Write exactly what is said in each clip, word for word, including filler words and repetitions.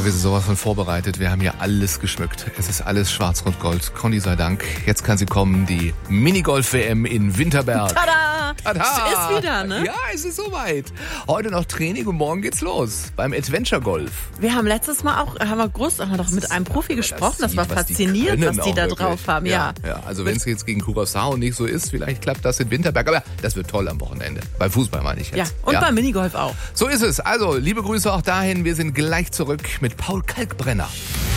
Also wir sind sowas von vorbereitet. Wir haben hier alles geschmückt. Es ist alles schwarz-rot-gold. Conny sei Dank. Jetzt kann sie kommen, die Minigolf-W M in Winterberg. Tada! Tada! Ist wieder, ne? Ja, es ist soweit. Heute noch Training und morgen geht's los beim Adventure Golf. Wir haben letztes Mal auch, haben wir groß, haben wir doch mit einem Profi gesprochen. Das, das war sieht, was faszinierend, die was die da wirklich. drauf haben. Ja, ja, ja. Also wenn es jetzt gegen Curaçao nicht so ist, vielleicht klappt das in Winterberg. Aber das wird toll am Wochenende. Beim Fußball meine ich jetzt. Ja, und ja. beim Minigolf auch. So ist es. Also, liebe Grüße auch dahin. Wir sind gleich zurück mit Paul Kalkbrenner.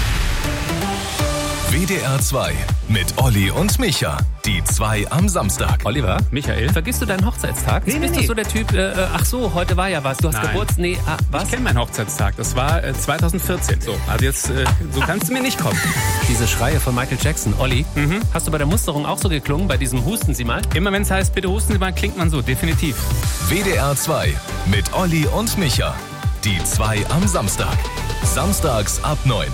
W D R zwei mit Olli und Micha. Die zwei am Samstag. Oliver, Michael, vergisst du deinen Hochzeitstag? Nee, Bist nee, du so der Typ, äh, ach so, heute war ja was, du hast Nein. Geburtstag, nee, ah, was? Ich kenne meinen Hochzeitstag, das war äh, zwanzig vierzehn. So, also jetzt, äh, so kannst du mir nicht kommen. Diese Schreie von Michael Jackson. Olli, Mhm. hast du bei der Musterung auch so geklungen, bei diesem Husten Sie mal? Immer wenn es heißt, bitte husten Sie mal, klingt man so, definitiv. W D R zwei mit Olli und Micha. Die zwei am Samstag. Samstags ab neun.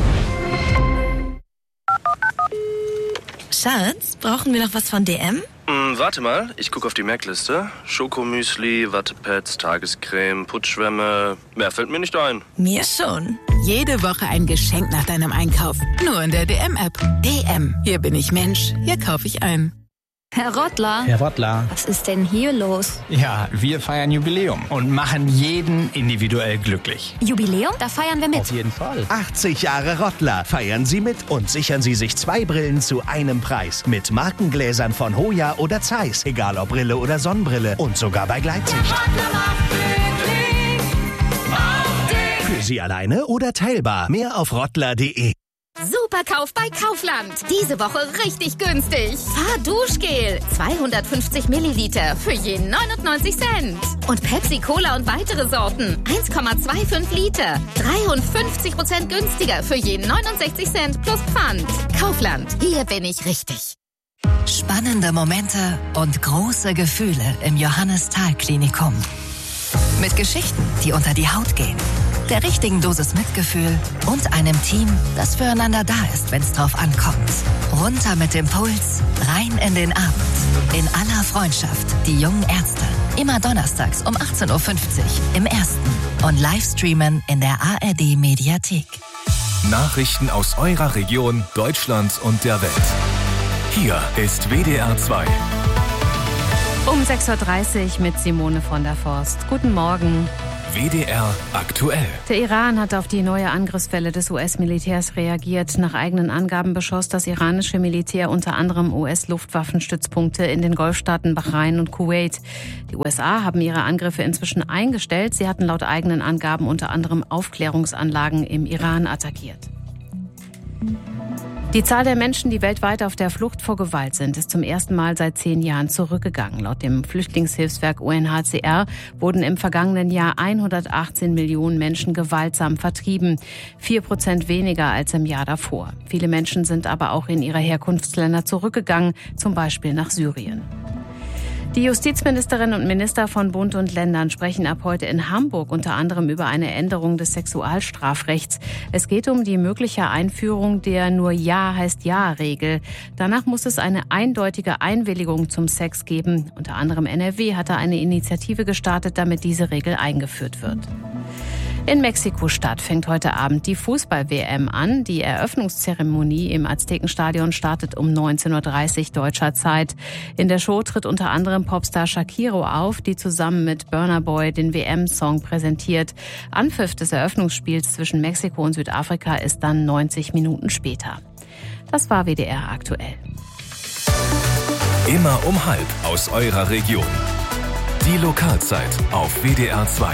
Schatz, brauchen wir noch was von D M? Hm, warte mal, ich gucke auf die Merkliste. Schokomüsli, Wattepads, Tagescreme, Putzschwämme. Mehr fällt mir nicht ein. Mir schon. Jede Woche ein Geschenk nach deinem Einkauf. Nur in der D M-App. D M. Hier bin ich Mensch. Hier kaufe ich ein. Herr Rottler, Herr Rottler. was ist denn hier los? Ja, wir feiern Jubiläum und machen jeden individuell glücklich. Jubiläum? Da feiern wir mit. Auf jeden Fall. achtzig Jahre Rottler. Feiern Sie mit und sichern Sie sich zwei Brillen zu einem Preis. Mit Markengläsern von Hoya oder Zeiss. Egal ob Brille oder Sonnenbrille. Und sogar bei Gleitsicht. Für Sie alleine oder teilbar. Mehr auf rottler punkt de. Superkauf bei Kaufland. Diese Woche richtig günstig. Fahrduschgel. zweihundertfünfzig Milliliter für je neunundneunzig Cent. Und Pepsi Cola und weitere Sorten. eins Komma fünfundzwanzig Liter. dreiundfünfzig Prozent günstiger für je neunundsechzig Cent plus Pfand. Kaufland. Hier bin ich richtig. Spannende Momente und große Gefühle im Johannes-Thal-Klinikum. Mit Geschichten, die unter die Haut gehen. Der richtigen Dosis Mitgefühl und einem Team, das füreinander da ist, wenn es drauf ankommt. Runter mit dem Puls, rein in den Abend. In aller Freundschaft, die jungen Ärzte. Immer donnerstags um achtzehn Uhr fünfzig im Ersten. Und Livestreamen in der A R D-Mediathek. Nachrichten aus eurer Region, Deutschland und der Welt. Hier ist W D R zwei. Um sechs Uhr dreißig mit Simone von der Forst. Guten Morgen. W D R aktuell. Der Iran hat auf die neue Angriffswelle des U S-Militärs reagiert. Nach eigenen Angaben beschoss das iranische Militär unter anderem U S-Luftwaffenstützpunkte in den Golfstaaten Bahrain und Kuwait. Die U S A haben ihre Angriffe inzwischen eingestellt. Sie hatten laut eigenen Angaben unter anderem Aufklärungsanlagen im Iran attackiert. Die Zahl der Menschen, die weltweit auf der Flucht vor Gewalt sind, ist zum ersten Mal seit zehn Jahren zurückgegangen. Laut dem Flüchtlingshilfswerk U N H C R wurden im vergangenen Jahr hundertachtzehn Millionen Menschen gewaltsam vertrieben. Vier Prozent weniger als im Jahr davor. Viele Menschen sind aber auch in ihre Herkunftsländer zurückgegangen, zum Beispiel nach Syrien. Die Justizministerinnen und Minister von Bund und Ländern sprechen ab heute in Hamburg unter anderem über eine Änderung des Sexualstrafrechts. Es geht um die mögliche Einführung der nur Ja heißt Ja-Regel. Danach muss es eine eindeutige Einwilligung zum Sex geben. Unter anderem N R W hatte eine Initiative gestartet, damit diese Regel eingeführt wird. In Mexiko-Stadt fängt heute Abend die Fußball-W M an. Die Eröffnungszeremonie im Aztekenstadion startet um neunzehn Uhr dreißig deutscher Zeit. In der Show tritt unter anderem Popstar Shakiro auf, die zusammen mit Burna Boy den W M-Song präsentiert. Anpfiff des Eröffnungsspiels zwischen Mexiko und Südafrika ist dann neunzig Minuten später. Das war W D R aktuell. Immer um halb aus eurer Region. Die Lokalzeit auf W D R zwei.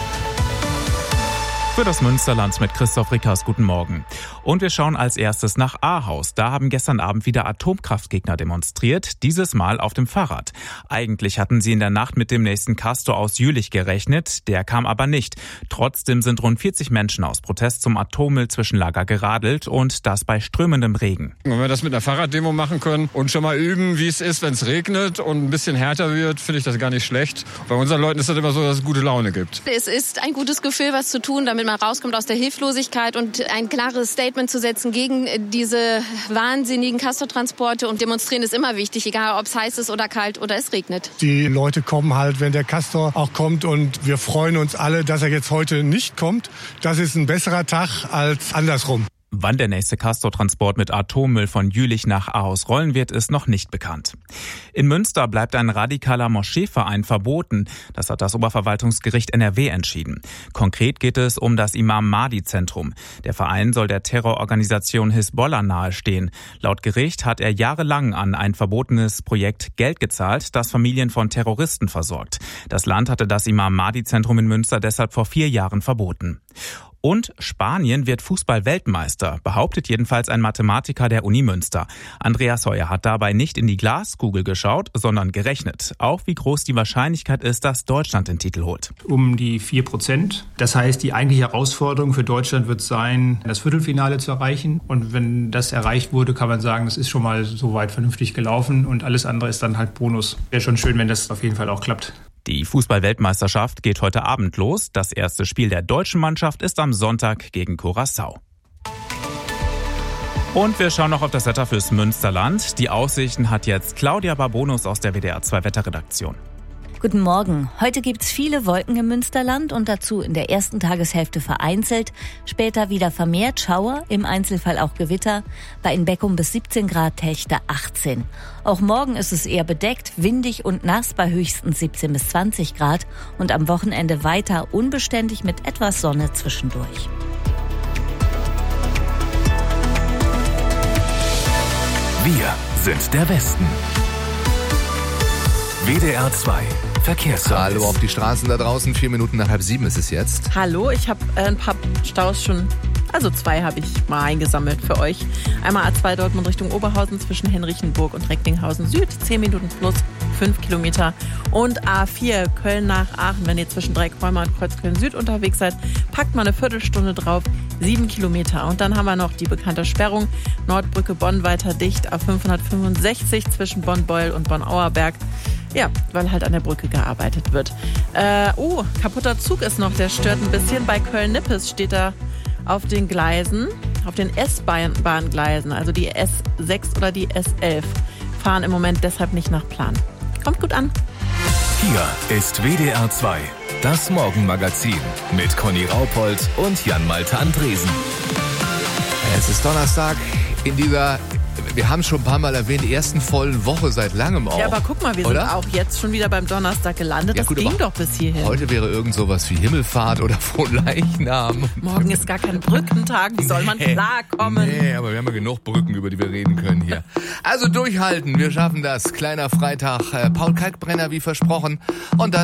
Für das Münsterland mit Christoph Rickers. Guten Morgen. Und wir schauen als erstes nach Ahaus. Da haben gestern Abend wieder Atomkraftgegner demonstriert, dieses Mal auf dem Fahrrad. Eigentlich hatten sie in der Nacht mit dem nächsten Castor aus Jülich gerechnet, der kam aber nicht. Trotzdem sind rund vierzig Menschen aus Protest zum Atommüllzwischenlager geradelt und das bei strömendem Regen. Wenn wir das mit einer Fahrraddemo machen können und schon mal üben, wie es ist, wenn es regnet und ein bisschen härter wird, finde ich das gar nicht schlecht. Bei unseren Leuten ist das immer so, dass es gute Laune gibt. Es ist ein gutes Gefühl, was zu tun, damit damit man rauskommt aus der Hilflosigkeit und ein klares Statement zu setzen gegen diese wahnsinnigen Castortransporte. Und demonstrieren ist immer wichtig, egal ob es heiß ist oder kalt oder es regnet. Die Leute kommen halt, wenn der Castor auch kommt, und wir freuen uns alle, dass er jetzt heute nicht kommt. Das ist ein besserer Tag als andersrum. Wann der nächste Castor-Transport mit Atommüll von Jülich nach Ahaus rollen wird, ist noch nicht bekannt. In Münster bleibt ein radikaler Moscheeverein verboten. Das hat das Oberverwaltungsgericht N R W entschieden. Konkret geht es um das Imam-Mahdi-Zentrum. Der Verein soll der Terrororganisation Hisbollah nahestehen. Laut Gericht hat er jahrelang an ein verbotenes Projekt Geld gezahlt, das Familien von Terroristen versorgt. Das Land hatte das Imam-Mahdi-Zentrum in Münster deshalb vor vier Jahren verboten. Und Spanien wird Fußball-Weltmeister, behauptet jedenfalls ein Mathematiker der Uni Münster. Andreas Heuer hat dabei nicht in die Glaskugel geschaut, sondern gerechnet. Auch wie groß die Wahrscheinlichkeit ist, dass Deutschland den Titel holt. Um die vier Prozent. Das heißt, die eigentliche Herausforderung für Deutschland wird sein, das Viertelfinale zu erreichen. Und wenn das erreicht wurde, kann man sagen, das ist schon mal soweit vernünftig gelaufen. Und alles andere ist dann halt Bonus. Wäre schon schön, wenn das auf jeden Fall auch klappt. Die Fußball-Weltmeisterschaft geht heute Abend los. Das erste Spiel der deutschen Mannschaft ist am Sonntag gegen Curaçao. Und wir schauen noch auf das Wetter fürs Münsterland. Die Aussichten hat jetzt Claudia Barbonus aus der W D R zwei Wetterredaktion. Guten Morgen. Heute gibt's viele Wolken im Münsterland und dazu in der ersten Tageshälfte vereinzelt. Später wieder vermehrt Schauer, im Einzelfall auch Gewitter. Bei Inbeckum bis siebzehn Grad, Techte achtzehn. Auch morgen ist es eher bedeckt, windig und nass bei höchstens siebzehn bis zwanzig Grad. Und am Wochenende weiter unbeständig mit etwas Sonne zwischendurch. Wir sind der Westen. W D R zwei Verkehrsservice. Hallo auf die Straßen da draußen. Vier Minuten nach halb sieben ist es jetzt. Hallo, ich habe äh, ein paar Staus schon, also zwei habe ich mal eingesammelt für euch. Einmal A zwei Dortmund Richtung Oberhausen zwischen Henrichenburg und Recklinghausen Süd, zehn Minuten plus fünf Kilometer. Und A vier Köln nach Aachen, wenn ihr zwischen Dreieckbäume und Kreuzköln Süd unterwegs seid, packt mal eine Viertelstunde drauf, sieben Kilometer. Und dann haben wir noch die bekannte Sperrung, Nordbrücke Bonn weiter dicht, A fünfhundertfünfundsechzig zwischen Bonn-Beuel und Bonn-Auerberg. Ja, weil halt an der Brücke gearbeitet wird. Äh, oh, kaputter Zug ist noch, der stört ein bisschen. Bei Köln-Nippes steht er auf den Gleisen, auf den S-Bahn-Gleisen, also die S sechs oder die S elf, fahren im Moment deshalb nicht nach Plan. Kommt gut an. Hier ist W D R zwei, das Morgenmagazin mit Conny Raupold und Jan-Malte Andresen. Es ist Donnerstag in dieser, wir haben es schon ein paar Mal erwähnt, ersten vollen Woche seit langem auch. Ja, aber guck mal, wir oder? sind auch jetzt schon wieder beim Donnerstag gelandet. Ja, das gut, ging doch bis hierhin. Heute wäre irgend sowas wie Himmelfahrt oder Fronleichnam. Morgen ist gar kein Brückentag, wie soll man Nee. klarkommen? Nee, aber wir haben ja genug Brücken, über die wir reden können hier. Also durchhalten, wir schaffen das. Kleiner Freitag, äh, Paul Kalkbrenner wie versprochen. Und dann